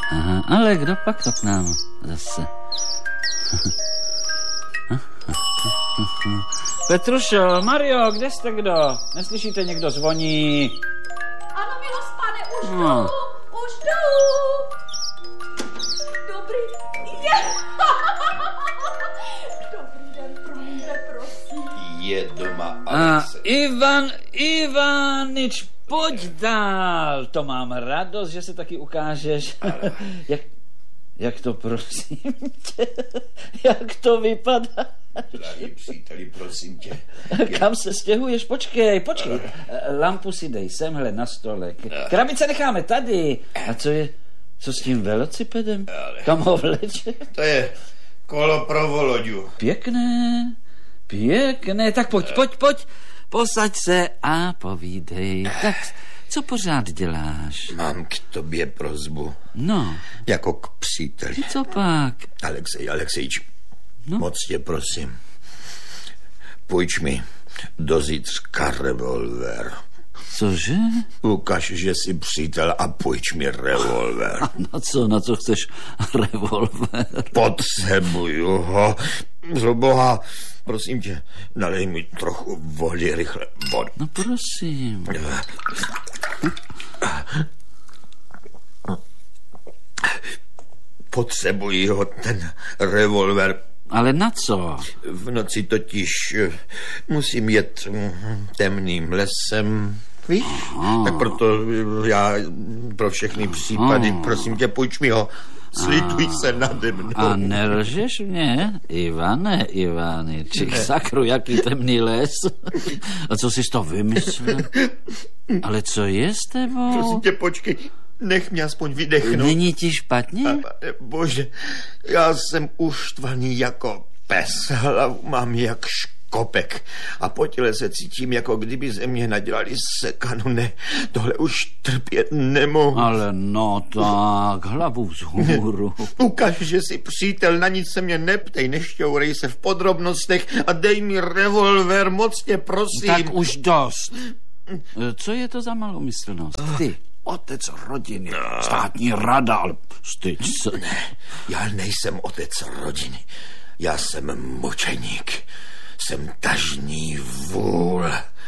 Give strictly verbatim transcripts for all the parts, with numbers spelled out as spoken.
Aha, ale kdo pak to k nám zase? Petrušo, Mario, kde jste kdo? Neslyšíte, někdo zvoní? Ano, milost pane, už jdu, no. už jdu. Dobrý, je. Dobrý den, promiňte, prosím. Je doma Alexej. A Ivan Ivanič, pojď dál. To mám radost, že se taky ukážeš. Jak, jak to, prosím tě, jak to vypadá? Drahý příteli, prosím tě. Kam se stěhuješ? Počkej, počkej. Lampu si dej semhle na stolek. Krabice necháme tady. A co je, co s tím velocipedem? Kam ho vleče? To je kolo pro Voloďu. Pěkné, pěkné. Tak pojď, pojď, pojď. Posaď se a povídej. Tak, co pořád děláš? Mám k tobě prosbu. No. Jako k příteli. Co pak? Alexej, Alexejč, no? Moc tě prosím. Půjč mi do zítřka revolver. Cože? Ukaž, že jsi přítel a půjč mi revolver. A na co, na co chceš revolver? Potřebuju ho. Pro boha, prosím tě, nalej mi trochu vody, rychle vodu. No prosím. Potřebuji ho, ten revolver. Ale na co? V noci totiž musím jet temným lesem. Víš? Aha. Tak proto já pro všechny případy, Aha. prosím tě, půjč mi ho. Slituj se nade mnou. A nelžeš mě, Ivane Ivaniči, sakru, jaký temný les. A co jsi to vymyslel? Ale co je s tebou? Prosím tě, počkej, nech mě aspoň vydechnout. Není ti špatně? A, bože, já jsem uštvaný jako pes, hlavu mám jak škopek a po těle se cítím, jako kdyby ze mě nadělali sekanu. Ne, tohle už trpět nemohu. Ale no tak, hlavu vzhůru. Ukaž, že jsi přítel, na nic se mě neptej, nešťourej se v podrobnostech a dej mi revolver, moc tě prosím. Tak už dost. Co je to za malomyslnost? Ty, otec rodiny, státní rada, ale styď se. Ne, já nejsem otec rodiny, já jsem mučeník. Jsem tažný vůl,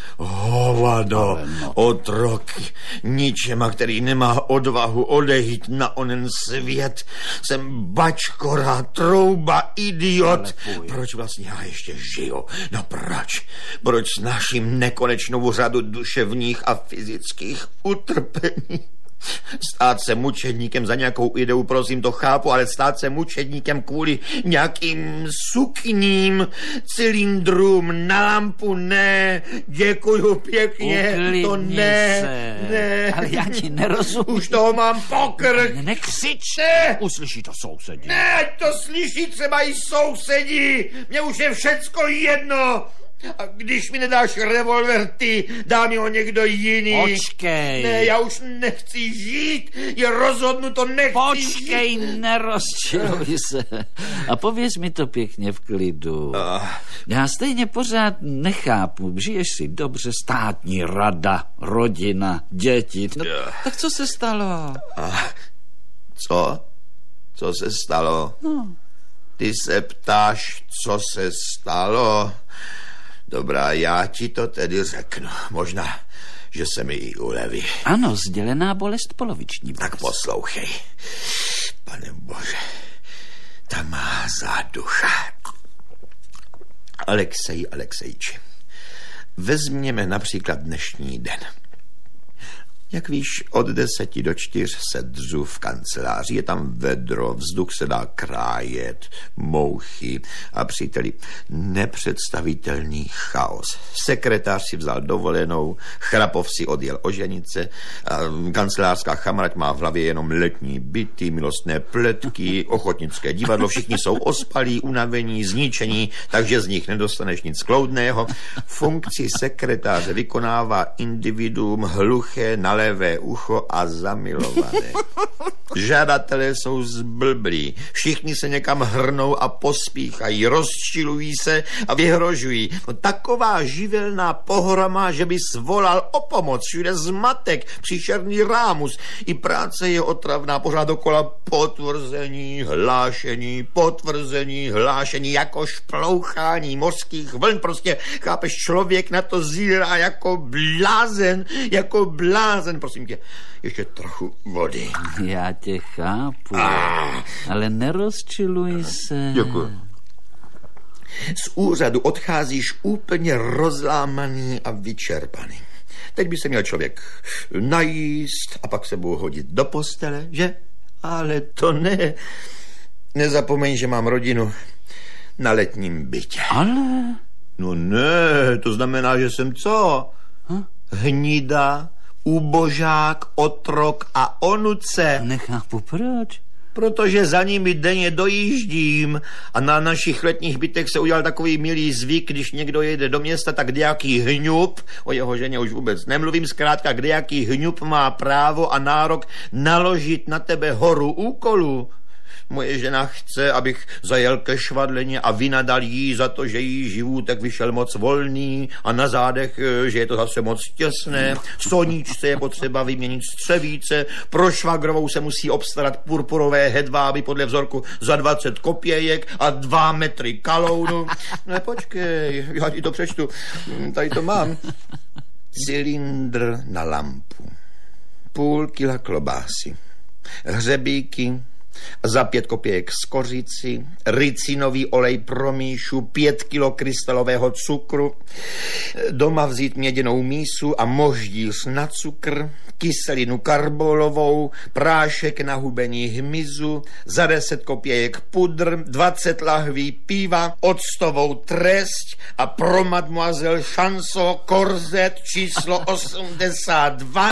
hovado, no. Otrok, ničema, který nemá odvahu odejít na onen svět. Jsem bačkora, trouba, idiot. Proč vlastně já ještě žiju? No proč? Proč snáším nekonečnou řadu duševních a fyzických utrpení? Stát se mučedníkem za nějakou ideu, prosím, to chápu, ale stát se mučedníkem kvůli nějakým sukním cylindrům na lampu, ne, děkuju pěkně, Uklidni to ne, se. ne. Ale já ti nerozumím. Už toho mám pokrk. Ne, nekřič, ne. Uslyší to sousedí. Ne, to slyší třeba i sousedí, mně už je všecko jedno. A když mi nedáš revolver ty, dá mi ho někdo jiný. Počkej. Ne, já už nechci žít, je rozhodnuto, nechci Počkej, žít. nerozčiluj se. A pověz mi to pěkně v klidu. Uh. Já stejně pořád nechápu, žiješ si dobře, státní rada, rodina, děti. No, uh. tak co se stalo? Uh. Co? Co se stalo? No. Ty se ptáš, co se stalo? Dobrá, já ti to tedy řeknu. Možná, že se mi i uleví. Ano, sdělená bolest poloviční. Tak poslouchej. Pane Bože, ta má záducha. Alexej Alexejči, vezměme například dnešní den. Jak víš, od deseti do čtyř se dřu v kanceláři, je tam vedro, vzduch se dá krájet, mouchy a příteli, nepředstavitelný chaos. Sekretář si vzal dovolenou, Chrapov si odjel oženit se, kancelářská chamrať má v hlavě jenom letní byty, milostné pletky, ochotnické divadlo, všichni jsou ospalí, unavení, zničení, takže z nich nedostaneš nic kloudného. Funkci sekretáře vykonává individuum hluché na levé ucho a zamilované. Žadatelé jsou zblblí. Všichni se někam hrnou a pospíchají, rozčilují se a vyhrožují. No, taková živelná pohroma, že by svolal o pomoc. Všude zmatek, příšerný rámus. I práce je otravná, pořád dokola potvrzení, hlášení, potvrzení, hlášení, jako šplouchání mořských vln. Prostě, chápeš, člověk na to zírá jako blázen, jako blázen. Prosím tě, ještě trochu vody. Já tě chápu, Ah. ale nerozčiluj se. Děkuji. Z úřadu odcházíš úplně rozlámaný a vyčerpaný. Teď by se měl člověk najíst a pak se budou hodit do postele, že? Ale to ne. Nezapomeň, že mám rodinu na letním bytě. Ale... No ne, to znamená, že jsem co? Hm? Hnida, úbožák, otrok a onuce. Nechápu proč. Protože za nimi denně dojíždím a na našich letních bytech se udělal takový milý zvyk, když někdo jede do města, tak kdejaký hňup, o jeho ženě už vůbec nemluvím, zkrátka kdejaký hňup má právo a nárok naložit na tebe horu úkolů. Moje žena chce, abych zajel ke švadleně a vynadal jí za to, že jí živůtek vyšel moc volný a na zádech, že je to zase moc těsné. Soníčce je potřeba vyměnit střevíce, pro švagrovou se musí obstarat purpurové hedváby podle vzorku za dvacet kopějek a dva metry kalounu. Ne, počkej, já ti to přečtu. Tady to mám. Cylindr na lampu, půl kila klobásy, hřebíky, za pět kopějek z kořici, ricinový olej pro Míšu, pět kilo krystalového cukru, doma vzít měděnou mísu a moždíř na cukr, kyselinu karbolovou, prášek na hubení hmyzu, za deset kopějek pudr, dvacet lahví piva, octovou trest a pro mademoiselle Chanson korzet číslo osmdesát dva.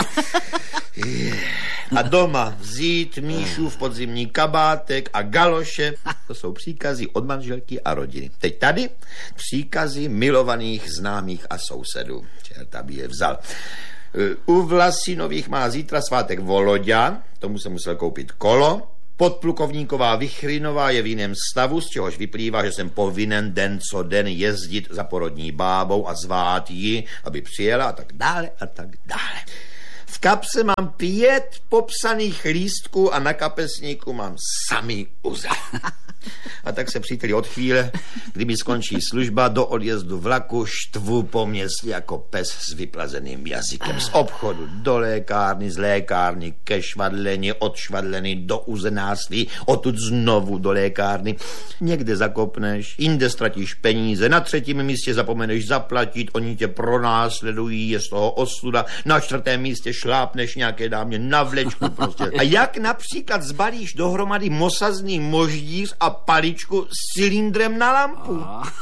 A doma vzít Míšu v podzimní kabátek a galoše. To jsou příkazy od manželky a rodiny. Teď tady příkazy milovaných známých a sousedů. Čerta by je vzal. U Vlasinových má zítra svátek Voloďa, tomu se musel koupit kolo. Podplukovníková Vichrinová je v jiném stavu, z čehož vyplývá, že jsem povinen den co den jezdit za porodní bábou a zvát ji, aby přijela a tak dále a tak dále. V kapse mám pět popsaných lístků a na kapesníku mám samý uzel. A tak se, příteli, od chvíle, kdyby skončí služba, do odjezdu vlaku štvu po městě jako pes s vyplazeným jazykem. Z obchodu do lékárny, z lékárny ke švadleni, od švadleny do uzenářství, odtud znovu do lékárny. Někde zakopneš, jinde ztratíš peníze, na třetím místě zapomeneš zaplatit, oni tě pronásledují, je z toho ostuda, na čtvrtém místě šlápneš nějaké dámě na vlečku prostě. A jak například zbalíš dohromady mosazný moždíř a paličku s cylindrem na lampu?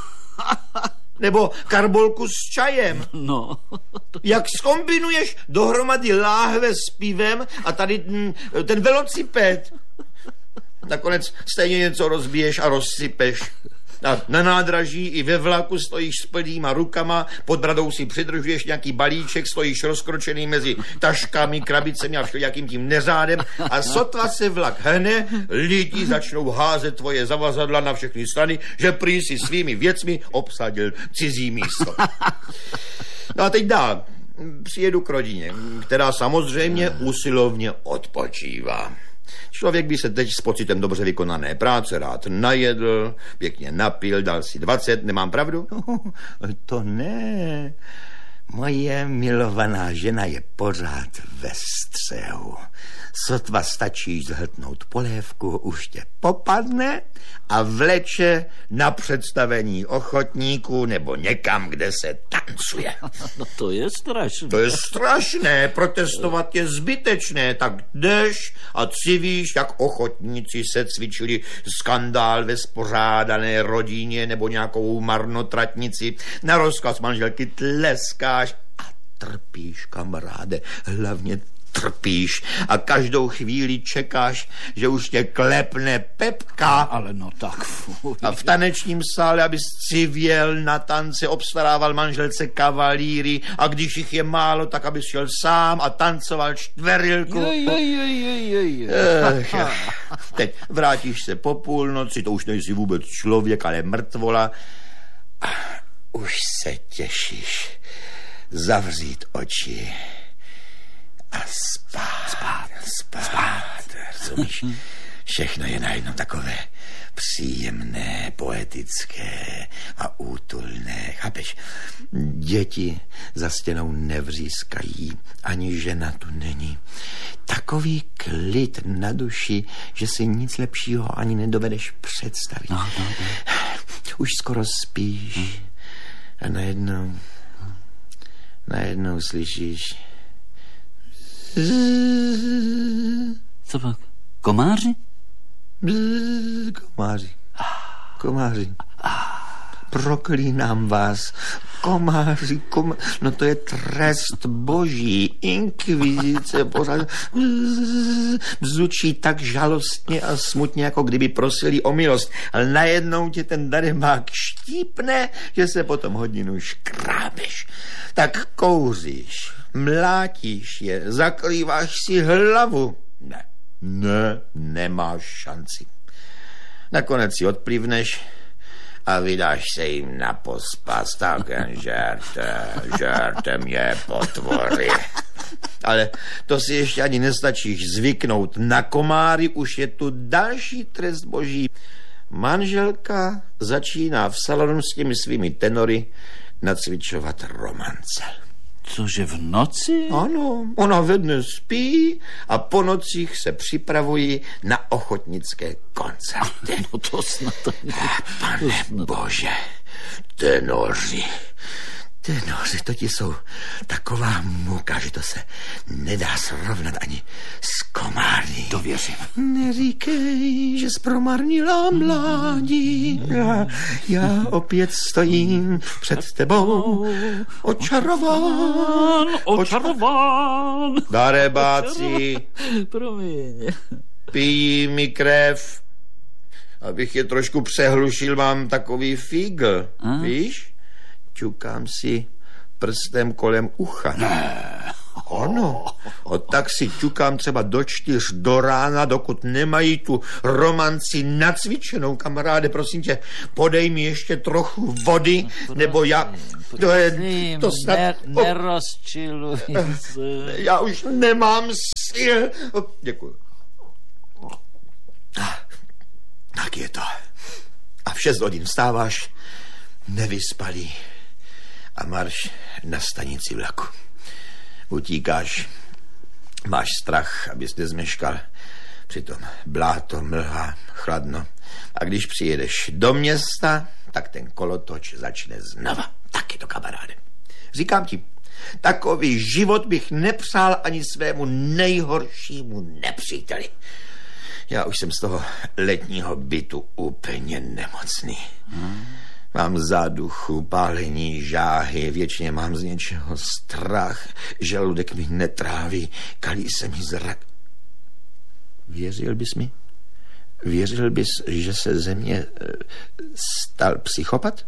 Nebo karbolku s čajem? No. Jak zkombinuješ dohromady láhve s pivem a tady ten, ten velociped? Nakonec stejně něco rozbiješ a rozsypeš. A na nádraží i ve vlaku stojíš s plnýma rukama, pod bradou si přidržuješ nějaký balíček, stojíš rozkročený mezi taškami, krabicemi a všelijakým tím neřádem a sotva se vlak hne, lidi začnou házet tvoje zavazadla na všechny strany, že prý si svými věcmi obsadil cizí místo. No a teď dál. Přijedu k rodině, která samozřejmě usilovně odpočívá. Člověk by se teď s pocitem dobře vykonané práce rád najedl, pěkně napil, dal si dvacet, nemám pravdu? To ne. Moje milovaná žena je pořád ve střehu. Sotva stačí zhltnout polévku, už tě popadne a vleče na představení ochotníků nebo někam, kde se tancuje. No to je strašné. To je strašné, protestovat je zbytečné, tak jdeš a civíš, jak ochotníci se cvičili skandál ve spořádané rodině nebo nějakou marnotratnici. Na rozkaz manželky tleskáš a trpíš, kamaráde, hlavně trpíš a každou chvíli čekáš, že už tě klepne Pepka. Ale no tak fuj. A v tanečním sále, abys civěl na tance, obstarával manželce kavalíry a když jich je málo, tak abys šel sám a tancoval čtverilku. Jej, jej, jej, jej, jej. Ech, teď vrátíš se po půlnoci, to už nejsi vůbec člověk, ale mrtvola. A už se těšíš zavřít oči a spát. Spát. Spát. spát. Rozumíš? Všechno je najednou takové příjemné, poetické a útulné. Chápeš? Děti za stěnou nevřískají, ani žena tu není. Takový klid na duši, že si nic lepšího ani nedovedeš představit. No, no, no. Už skoro spíš hmm. a najednou, najednou slyšíš Co pak? Komáři? Bzz, komáři. Komáři. Proklínám vás. Komáři, komáři. No to je trest boží. Inkvizice pořád bzučí tak žalostně a smutně, jako kdyby prosili o milost. Ale najednou tě ten darebák štípne, že se potom hodinu škrábeš. Tak kouříš, mlátíš je, zakrýváš si hlavu. Ne. Ne, nemáš šanci. Nakonec si odplivneš a vydáš se jim na pospas. Tak jen žerte, žerte mě, potvory. Ale to si ještě ani nestačíš zvyknout. Na komáry už je tu další trest boží. Manželka začíná v salonu s těmi svými tenory nacvičovat romance. Cože v noci? Ano, ona ve dne spí a po nocích se připravují na ochotnické koncerty. No to snad... Pane snad... bože, tenoři, tenoři, to ti jsou taková muka, že to se nedá srovnat ani s komáry. To věřím. Neříkej, že zpromarnila mládí. Já, já opět stojím před tebou, očarován, očarován. Darebáci, promiň, pijí mi krev. Abych je trošku přehlušil, mám takový fígl, a? Víš? Čukám si prstem kolem ucha. Ne. Ono. O tak si ťukám třeba do čtyř do rána, dokud nemají tu romanci nacvičenou. Kamaráde, prosím tě, podej mi ještě trochu vody, prosím, nebo já... To je... To snad... Ne, nerozčiluj se. Já už nemám sil. Děkuji. Tak je to. A v šest hodin vstáváš, nevyspalý, a marš na stanici vlaku. Utíkáš, máš strach, abys nezmeškal, přitom bláto, mlha, chladno. A když přijedeš do města, tak ten kolotoč začne znova. Tak je to, kamaráde. Říkám ti, takový život bych nepřál ani svému nejhoršímu nepříteli. Já už jsem z toho letního bytu úplně nemocný. Hmm. Mám záduchu, pálení, žáhy, věčně mám z něčeho strach, žaludek mi netráví, kalí se mi zrak. Věřil bys mi? Věřil bys, že se ze mě stal psychopat?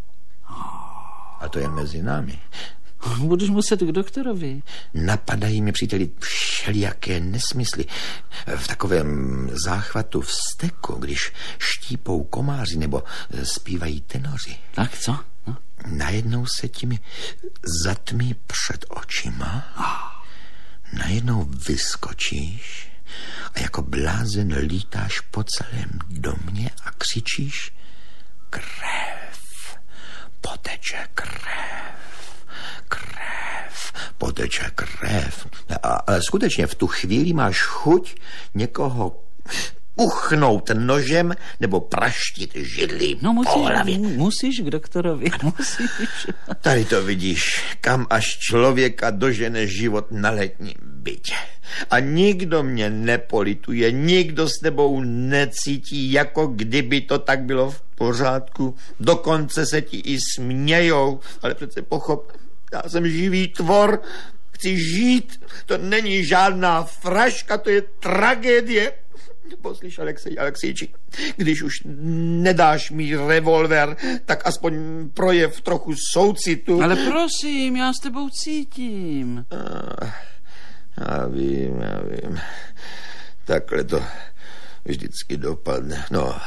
A to je mezi námi. Budeš muset k doktorovi. Napadají mi, příteli, všelijaké nesmysly. V takovém záchvatu vzteku, když štípou komáři nebo zpívají tenoři. Tak co? No? Najednou se ti mi zatmí před očima. Najednou vyskočíš a jako blázen lítáš po celém domě a křičíš: krev, poteče krev. Krev, poteče krev. A, ale skutečně v tu chvíli máš chuť někoho uchnout nožem nebo praštit židlí no, musíš, po hlavě. Musíš k doktorovi. Musíš. Tady to vidíš, kam až člověka dožene život na letním bytě. A nikdo mě nepolituje, nikdo s tebou necítí, jako kdyby to tak bylo v pořádku. Dokonce se ti i smějou, ale přece pochop, já jsem živý tvor, chci žít. To není žádná fraška, to je tragédie. Poslyš, Alexej Alexejči, když už nedáš mi revolver, tak aspoň projev trochu soucitu. Ale prosím, já s tebou cítím. A, já vím, já vím. Takhle to vždycky dopadne. No,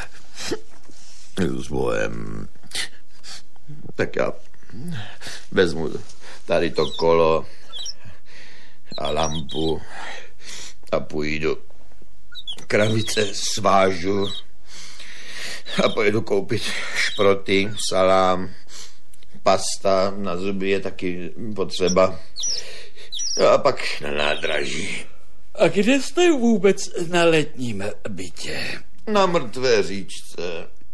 s bohem. Tak já vezmu tady to kolo a lampu a půjdu. Krabice svážu a pojedu koupit šproty, salám, pasta na zuby je taky potřeba. A pak na nádraží. A kde jste vůbec na letním bytě? Na mrtvé říčce.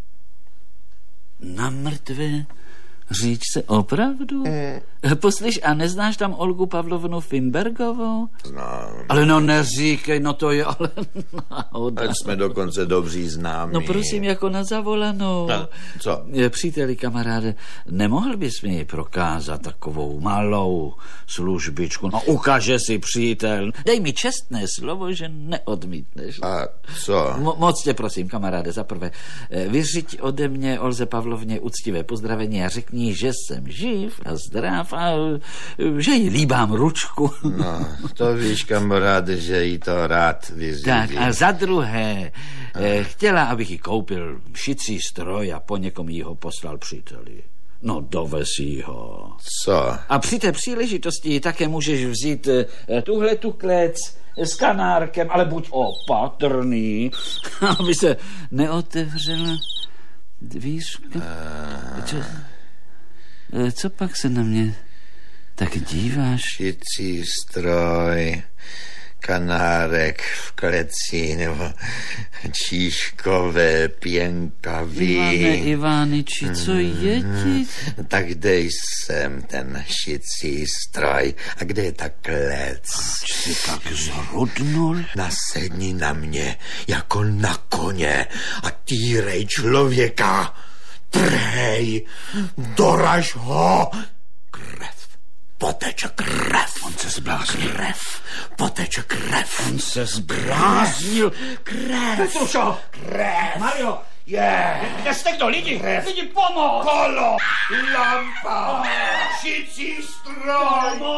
Na mrtvé říčce opravdu? Mm. Poslyš, a neznáš tam Olgu Pavlovnu Finbergovou? Znám. Ale no neříkej, no to je ale náhoda. Ať jsme dokonce dobří známí. No prosím, jako na zavolanou. A co? Příteli, kamaráde, nemohl bys mi prokázat takovou malou službičku? No ukáže si, přítel. Dej mi čestné slovo, že neodmítneš. A co? Mo- moc tě prosím, kamaráde, zaprvé, vyřiď ode mě Olze Pavlovně úctivé pozdravení a řekni, že jsem živ a zdrav a že jí líbám ručku. No, to víš, kamaráde, že jí to rád vyřídí. Tak a za druhé, eh, chtěla, abych jí koupil šicí stroj a po někom jí ho poslal příteli. No, dovez jí ho. Co? A při té příležitosti také můžeš vzít eh, tuhle tu klec s kanárkem, ale buď opatrný, aby se neotevřela dvířka. Co, eh, co pak se na mě tak díváš? Šicí stroj, kanárek v kleci, nebo číškové pěnkavy. Ivane Ivániči, co je ti? Tak dej sem ten šicí stroj. A kde je ta klec? Proč jsi tak zrudnul? Nasedni na mě jako na koně a týrej člověka. Trhej, doraž ho. Krev. Poteče krev. On se zbláznil. Krev. Poteče krev. On se zbláznil. Krev. Petrušo! Krev. Mario! Je. Kde jste kdo? Lidi! Lidi, pomoc! Kolo. Lampa. Šicí stroj.